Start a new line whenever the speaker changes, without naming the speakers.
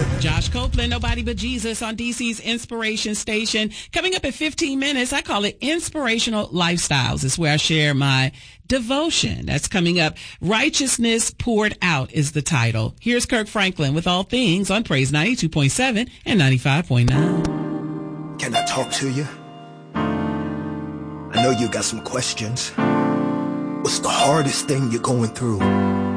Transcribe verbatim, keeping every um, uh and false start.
Josh Copeland, Nobody But Jesus on D C's Inspiration Station. Coming up in fifteen minutes, I call it Inspirational Lifestyles. It's where I share my devotion. That's coming up. Righteousness Poured Out is the title. Here's Kirk Franklin with all things on Praise ninety-two point seven and ninety-five point nine.
Can I talk to you? I know you got some questions. What's the hardest thing you're going through?